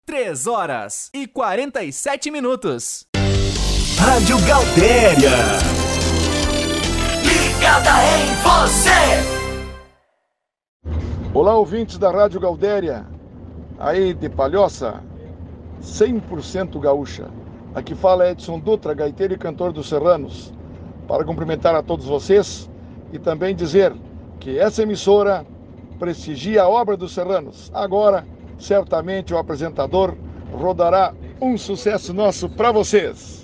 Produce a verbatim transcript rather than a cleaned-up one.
três horas e quarenta e sete minutos. Rádio Gaudéria. Ligada em você. Olá, ouvintes da Rádio Gaudéria. Aí de Palhoça, cem por cento gaúcha. Aqui fala Edson Dutra, gaiteiro e cantor dos Serranos. Para cumprimentar a todos vocês e também dizer que essa emissora prestigia a obra dos Serranos. Agora, certamente o apresentador rodará um sucesso nosso para vocês.